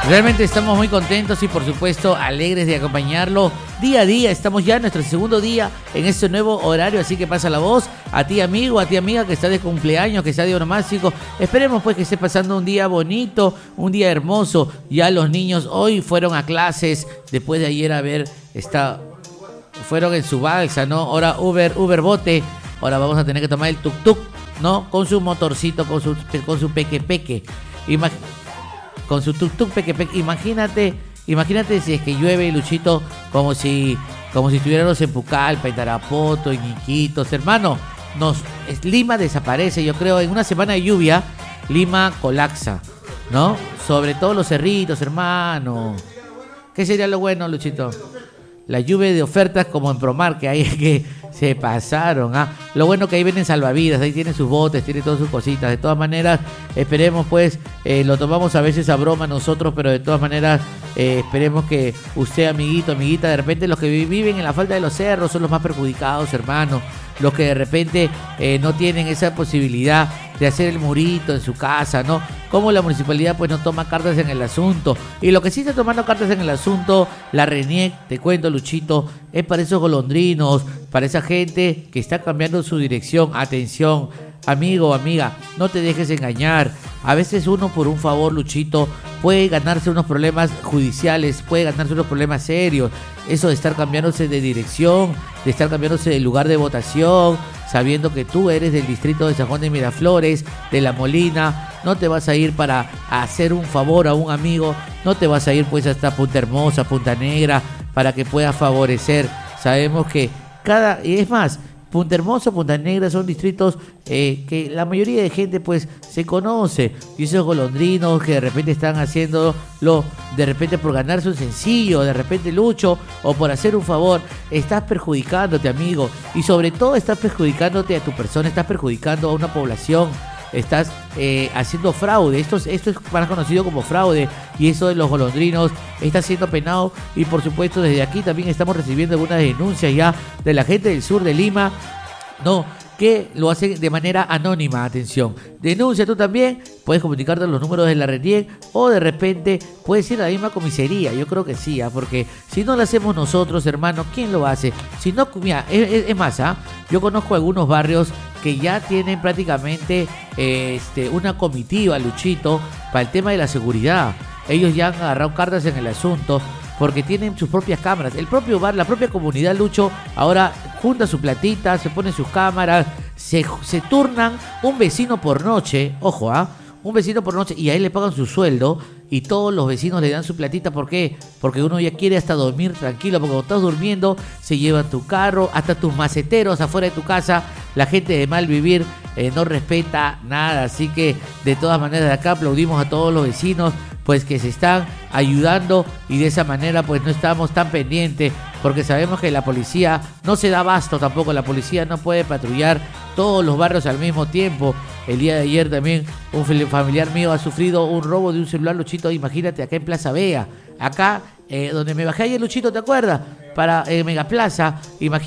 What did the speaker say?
Realmente estamos muy contentos y por supuesto alegres de acompañarlo día a día. Estamos ya en nuestro segundo día en este nuevo horario, así que pasa la voz a ti amigo, a ti amiga que está de cumpleaños, que está de onomástico. Esperemos pues que esté pasando un día bonito, un día hermoso. Ya los niños hoy fueron a clases, después de ayer fueron en su balsa, ¿no? Ahora Uber bote, ahora vamos a tener que tomar el tuk-tuk, ¿no? Con su motorcito, con su peque. Con su tuk-tuk peque. Imagínate si es que llueve, Luchito, como si estuviéramos en Pucallpa, en Tarapoto, en Iquitos, hermano. Lima desaparece, yo creo, en una semana de lluvia, Lima colapsa, ¿no? Sobre todo los cerritos, hermano. ¿Qué sería lo bueno, Luchito? La lluvia de ofertas como en Promar, que ahí es que se pasaron. Lo bueno que ahí vienen salvavidas, ahí tienen sus botes, tienen todas sus cositas. De todas maneras, esperemos pues, lo tomamos a veces a broma nosotros, pero de todas maneras esperemos que usted, amiguito, amiguita, de repente los que viven en la falda de los cerros son los más perjudicados, hermano. Los que de repente no tienen esa posibilidad de hacer el murito en su casa, ¿no? Como la municipalidad pues no toma cartas en el asunto. Y lo que sí está tomando cartas en el asunto, la RENIEC, te cuento, Luchito, es para esos golondrinos, para esa gente que está cambiando su dirección. Atención, amigo, amiga, no te dejes engañar. A veces uno por un favor, Luchito, puede ganarse unos problemas judiciales, puede ganarse unos problemas serios. Eso de estar cambiándose de dirección, de estar cambiándose de lugar de votación, sabiendo que tú eres del distrito de San Juan de Miraflores, de La Molina, no te vas a ir para hacer un favor a un amigo, no te vas a ir pues hasta Punta Hermosa, Punta Negra, para que puedas favorecer. Sabemos que y es más, Punta Hermosa, Punta Negra son distritos que la mayoría de gente pues se conoce, y esos golondrinos que de repente están haciéndolo de repente por ganarse un sencillo, de repente Lucho, o por hacer un favor, estás perjudicándote, amigo, y sobre todo estás perjudicándote a tu persona, estás perjudicando a una población. Estás haciendo fraude. Esto es más conocido como fraude, y eso de los golondrinos está siendo penado. Y por supuesto desde aquí también estamos recibiendo algunas denuncias ya de la gente del sur de Lima, que lo hacen de manera anónima. Atención, denuncia tú también, puedes comunicarte a los números de la RENIEC, o de repente puedes ir a la misma comisaría. Yo creo que sí, porque si no lo hacemos nosotros, hermano, ¿quién lo hace? Si no, mira, es más, yo conozco algunos barrios que ya tienen prácticamente una comitiva, Luchito, para el tema de la seguridad. Ellos ya han agarrado cartas en el asunto porque tienen sus propias cámaras. El propio bar, la propia comunidad, Lucho, ahora junta su platita, se pone sus cámaras, se turnan un vecino por noche, ojo, un vecino por noche, y a él le pagan su sueldo, y todos los vecinos le dan su platita. ¿Por qué? Porque uno ya quiere hasta dormir tranquilo, porque cuando estás durmiendo se llevan tu carro, hasta tus maceteros afuera de tu casa. La gente de mal vivir no respeta nada, así que de todas maneras de acá aplaudimos a todos los vecinos pues que se están ayudando, y de esa manera pues no estamos tan pendientes, porque sabemos que la policía no se da abasto tampoco. La policía no puede patrullar todos los barrios al mismo tiempo. El día de ayer también un familiar mío ha sufrido un robo de un celular, Luchito, imagínate, acá en Plaza Vea, acá donde me bajé ayer, Luchito, ¿te acuerdas? Para Megaplaza, imagínate.